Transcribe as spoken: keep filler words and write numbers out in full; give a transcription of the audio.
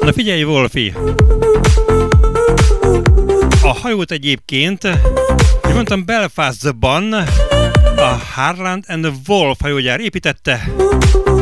Na figyelj, Wolfi! A hajót egyébként, úgy mondtam, Belfastban a Harland and Wolff hajógyár építette.